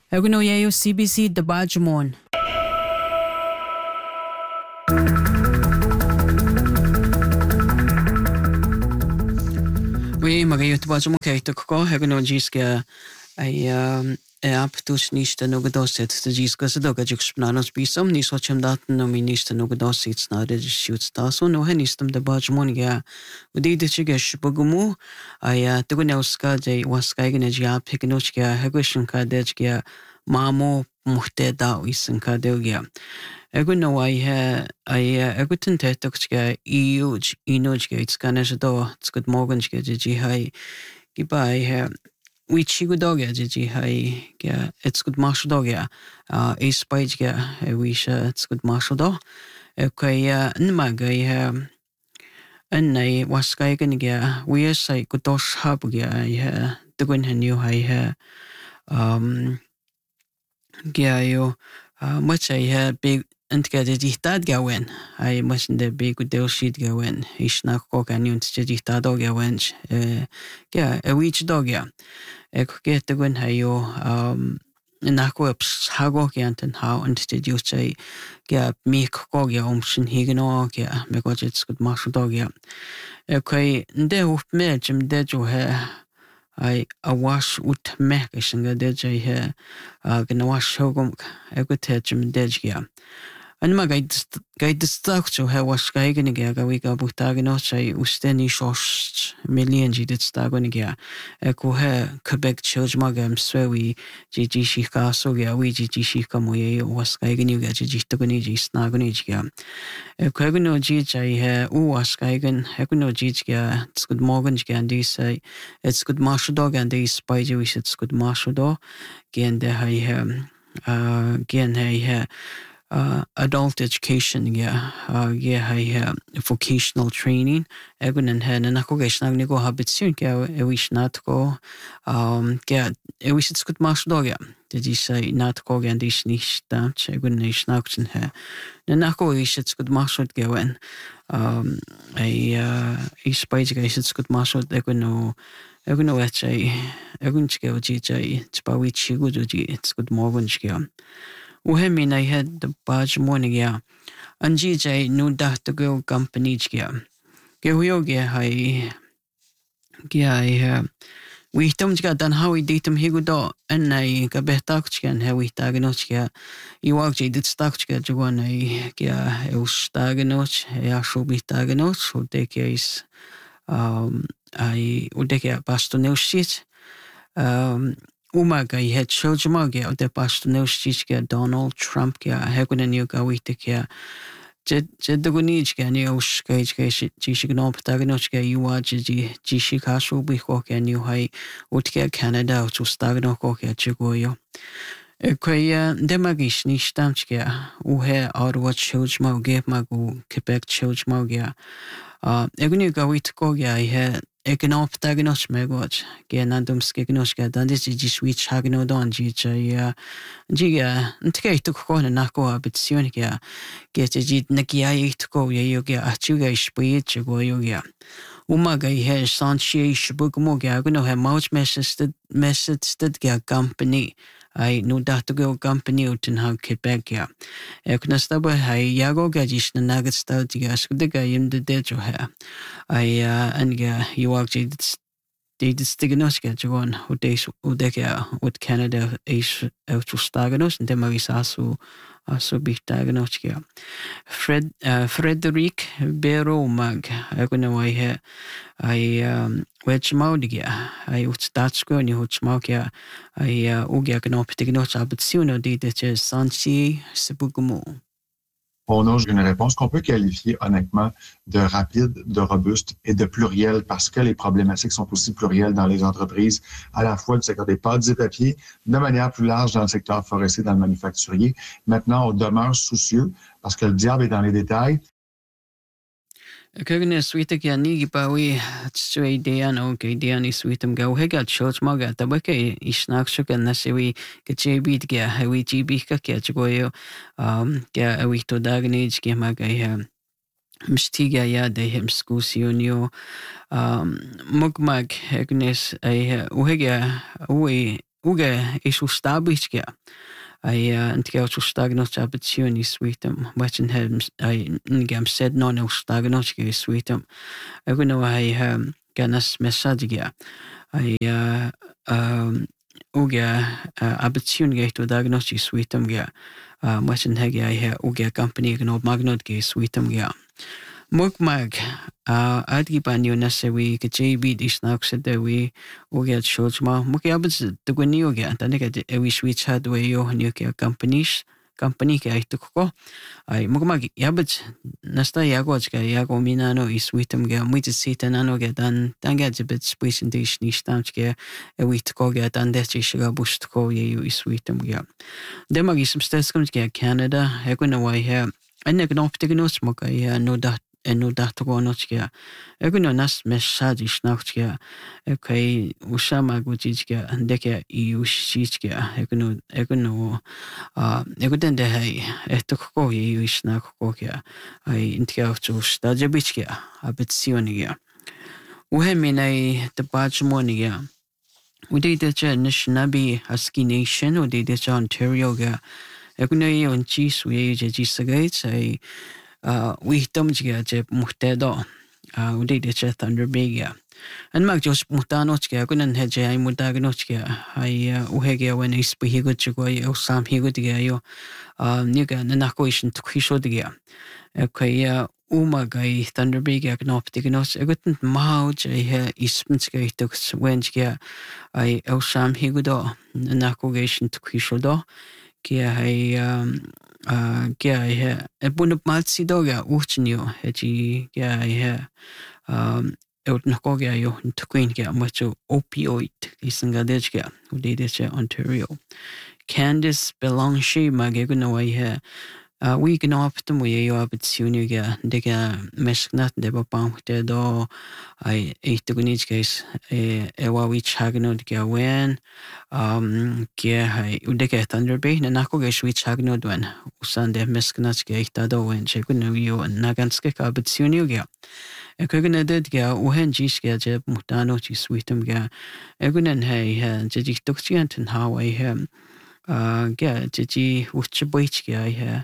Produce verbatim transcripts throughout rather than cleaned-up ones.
Eguno yayo C B C Dabajmon. Oui, magayo Dabajmon kay ko eguno jiska ay app dus nista nogadoset de jiska sa doga jukspnanos bisom ni socham daten no minista nogadosit snade shoots taso no henistam Dabajmon ya udi de chigesh bugumu ay tugunauska de waskaigene ja pikinochka hegushinka dejka mamo muhteda isinka deugia. Eguno ay ay egutin tetokska iuj inojka itskanesdo tskud morganska ji hay gibai we chigudoga ji hay ga etskud marsdoga uh is pagega we sha etskud marsdo okay nmaga ya annai waskaigenga we say kudos habuga ya tugun hanu hay um Gayo, much I had big and get a dictad gawen. I mustn't the big del sheet gawen. Ish na cock and you to dictad dog wench. Yeah, a witch dog ya. I could get the win hayo, um, Naqueps, Hagokiant and how and did you say, yeah, me cogia umshin higanog, because it's good marshal dog ya. Okay, there with me, Jim dead you hair. I a wash ut mekish nga deja he a gna wash hogum egutejum dejgia. And my guide guide the structure he was gaiganiga we go butagino say usteni shosh million g did stagoniga. Eko he Quebec church magam swewi gigi shika sogia we gigi shika moye was gaiganiga gigi togoniji snagonigia. Equegno gij he u was gaigan equino jigia it's good morgans and they say it's good marshal dog and they spy we it's good marshal dog again the he uh again he Uh, adult education yeah uh, yeah I uh, vocational training egunen hen na ko gesnag ni go habit syn ke e wish not go um ke e wish it's good mas dog yeah did you say not go and is nicht da egun ni snaukten he na ko wish it's good mas go when um I uh is page guys it's good mas egun no egun no et say egun chke o ji jai tspa wi chi go ji it's good morgun chke Uhemin I had the badge morning ya. And G J knew that to go company ya. Gehuyogia I Gia we don't get done how we did him he would and I got betakchian how we taginochia. You actually did stakchka to one I Gia eus taginoch, a should be taginoch, who take case um I would take a pastor shit. Um Umaga I had Shojamaga the pastor no stichka Donald Trump ya Hagunan Yuga Witika Jed Jedogunichka Neos Gage Jishigno Pataganochka Uwaji Jishikasu Bihok and New High Utka Canada to Staganokoka Chigoyo. Equaya Demagish Nishtamchka Uhe Ottawa Chojmo gave Magu Quebec Chojmogia. Uh Eguniga Witkoga I had Economic Taginos Megwatch, Ganadum Skignoska, and this is just which Hagnodon, Giga, Giga, and take to Kona Nako, but Sionica, get a jit Nakia to go, Yoga, Achuga, Spit, Goyoga. Umaga has Sanchi, Shibugmoga, Gano have much message that company. I know that to go company out in how Quebec ya. Eknastaba hay Yago Gajish na Nugget Stout Gas, the guy in the dead you have. I uh and yeah, you actually did Stiganoska to one who days Udeka with Canada is out to Staganos and Demaris also also be Taganoskia. Fred uh Frederick Bero Mag, I don't know why here I um wedge maudigia. I would start squirny which markia I ugia canoptignos but sooner did it as Sanchi Sibugumo. On a une réponse qu'on peut qualifier honnêtement de rapide, de robuste et de plurielle parce que les problématiques sont aussi plurielles dans les entreprises, à la fois du secteur des pâtes et papiers, de manière plus large dans le secteur forestier, dans le manufacturier. Maintenant, on demeure soucieux parce que le diable est dans les détails. Kagane sweetek ya nigi pawi tsui dean okay dean is sweetem go hega church maga tabake isnak shukan nasiwi ke bit ga hawi jibi ka kya chgoyo um kya awi to dagne ke maga ya mstiga ya de hem skusionio um mugmag hegnes ai uhega uwe uge is ustabichke. I antiga ustagnos abitioni sweetum. Wetchen hem I ngam said non ustagnoski sweetum. I know I um ganas messagia. I uh um uge abitioni to diagnosis sweetum gea. Wetchen hegi I ha uge company gno magnot ge sweetum gea. Mug mag, uh, adgi banyo na se we ke J B dis na se de we o get shows ma mug ya bits de gwni o get tane ke e we switch had we yo new ke companies company ke ai to ko ai mug mag ya bits nasta ya go ke ya go mina no is witum ge mu te sit na no ge dan dan ge bit presentation ni stam ke e we to ko ge dan de chi shiga bust ko ye yo is witum ge de mag is stes kom ke Canada e go no why here and ek no ptignos mug ya no dat en no dat go no tjia. Ik no nas message snachtja. Ik kai usama gutjia ndeke iu shitja. Ik no ik no ah ik den de hey et ko iu snak ko ja. Ai intja to staje bitja. Abit sionia. U hemine de bajmonia. We did the Nishnabee Husky Nation, or did the Ontario ga. Ik no on cheese we jisagates I Uh, we tomjia je muhtedo uh, we did the Thunder Bay. And mag jos mutanochia kunan heje I mudagnochia I uhege when is behigo chugoi o sam higo digayo uh niga nanakoishin to kisho diga. Okay, umagai Thunder Bay gnoptignos egutin mauj I ispenske tux wenjia I o sam higo do nanakogation to kisho do. Kia I um uh kia I ha e bunup malsi doga uchnio heji kia I ha um out nakoga yo to queen kia mucho opioid isanga dejga udedesha Ontario. Candice Belanger magegno I ha uh we can often we yo abit suniga dega mesknat deba pamte do I eight to gunich case e ewa we chagno dega wen um kia hai udeke Thunder Bay na nako ge switch hagno dwen usande mesknat ge ita do wen chekuno yo naganske ka abit suniga e kugene ded ge uhen jis ge je mutano chi sweetum ge egunen hai ha je ji toxianten how I hem uh ge je ji uchboich ge I ha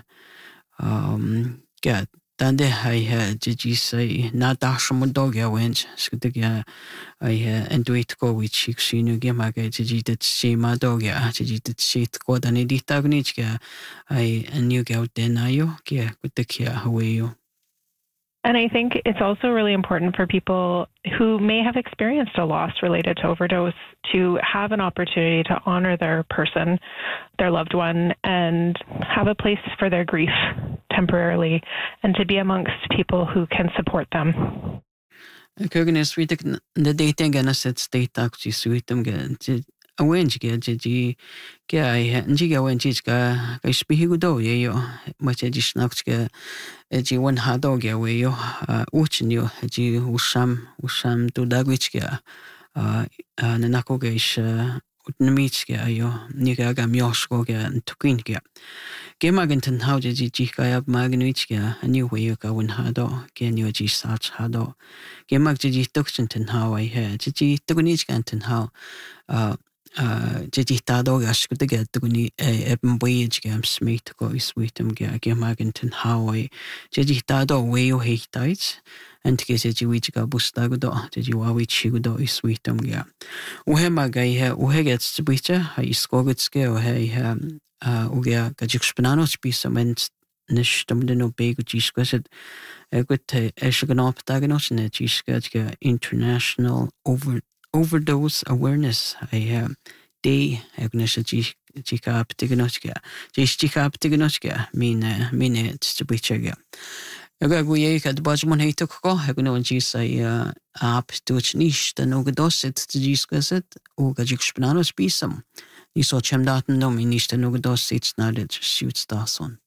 um get dan de I had ji say na dashmo dog ya went skudiga I had and do it go with chick sinu ge ma ge ji de chi ma dog ya ji de chi ko dan di tagnich ge I and you go den ayo ge with the kia hawaii. And I think it's also really important for people who may have experienced a loss related to overdose to have an opportunity to honor their person, their loved one, and have a place for their grief temporarily, and to be amongst people who can support them. Kögenes vi the dating gana set state taxi suitum gen awenj ge ji ge I nji ge awenj ga ga spihigu do ye yo mache ji snaks ge ji one ha do ge we yo uchin yo ji usam usam to dagwich ge uh na nako ge is utnamich ge yo ni ga ga myosko ge tukin ge ge magentan how ji ji ga ab magnich ge ani we yo ga one ha do ge ni ji sach ha do ge mag ji tukchinten how I ha ji ji tukunich ganten how uh uh ji ta do ga sku de get tukuni e boyage ge am smith go is witum ge ge magentan how I ji ta do we yo he tait and ge ji wi ga busta go do ji wa wi chi go do is witum ge u he ma ga he u he get spicha ha is go get ge o he ha uh u ge ga ji spinano spisa ment nish dum de no big ji squaset e gut e shganop dagnos ne ji ge international over overdose awareness I have day agnesha ji ji ka ptignochka ji ji ka ptignochka mine mine tsubichega aga go ye kad bajmon heito ko agno ji sai app tuch nish da no gedoset ji skaset u ga ji spinanos bisam ni so chem daten no mi nish da no gedoset snadet shoots da son